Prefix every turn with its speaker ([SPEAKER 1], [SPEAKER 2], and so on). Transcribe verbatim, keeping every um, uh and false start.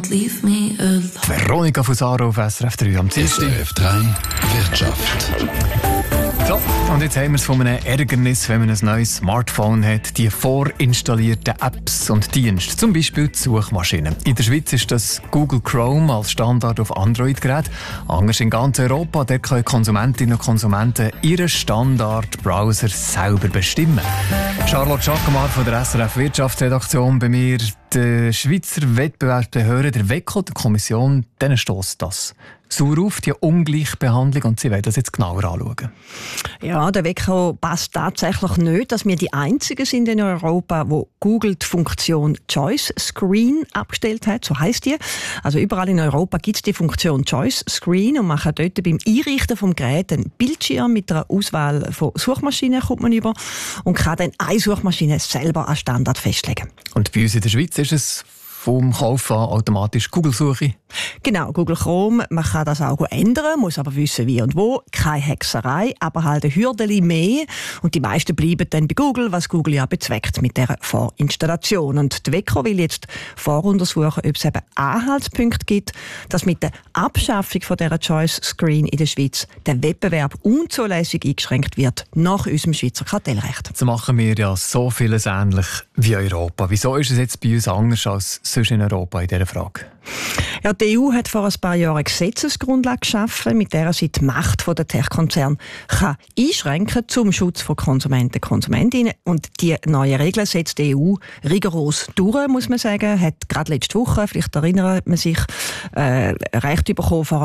[SPEAKER 1] leave me alone.
[SPEAKER 2] Veronika Fusaro auf S R F drei am Dienstag.
[SPEAKER 3] S R F drei Wirtschaft.
[SPEAKER 2] So, und jetzt haben wir es von einem Ärgernis, wenn man ein neues Smartphone hat, die vorinstallierten Apps und Dienste, zum Beispiel die Suchmaschinen. In der Schweiz ist das Google Chrome als Standard auf Android-Geräten. Anders in ganz Europa, dort können Konsumentinnen und Konsumenten ihren Standard-Browser selber bestimmen. Charlotte Schackemar von der S R F Wirtschaftsredaktion bei mir. Die Schweizer Wettbewerbsbehörde, der W E C O, der Kommission, denen stösst das sauer auf, die Ungleichbehandlung, und sie wollen das jetzt genauer anschauen.
[SPEAKER 4] Ja, der W E C O passt tatsächlich nicht, dass wir die Einzigen sind in Europa, wo Google die Funktion Choice Screen abgestellt hat, so heisst die. Also überall in Europa gibt es die Funktion Choice Screen und man kann dort beim Einrichten vom Gerät einen Bildschirm mit einer Auswahl von Suchmaschinen kommt man über und kann dann eine Suchmaschine selber als Standard festlegen.
[SPEAKER 2] Und bei uns in der Schweiz ist es vom Kauf an automatisch Google-Suche?
[SPEAKER 4] Genau, Google Chrome, man kann das auch ändern, muss aber wissen, wie und wo. Keine Hexerei, aber halt eine Hürde mehr. Und die meisten bleiben dann bei Google, was Google ja bezweckt mit dieser Vorinstallation. Und die W E C O will jetzt voruntersuchen, ob es eben Anhaltspunkte gibt, dass mit der Abschaffung von dieser Choice Screen in der Schweiz der Wettbewerb unzulässig eingeschränkt wird, nach unserem Schweizer Kartellrecht.
[SPEAKER 2] Jetzt machen wir ja so vieles ähnlich wie Europa. Wieso ist es jetzt bei uns anders als sonst in Europa in dieser Frage?
[SPEAKER 4] Ja, die E U hat vor ein paar Jahren eine Gesetzesgrundlage geschaffen, mit der sie die Macht der Tech-Konzerne kann einschränken zum Schutz von Konsumenten und Konsumentinnen. Und die neuen Regeln setzt die E U rigoros durch, muss man sagen. Hat gerade letzte Woche, vielleicht erinnert man sich, äh, Recht bekommen vor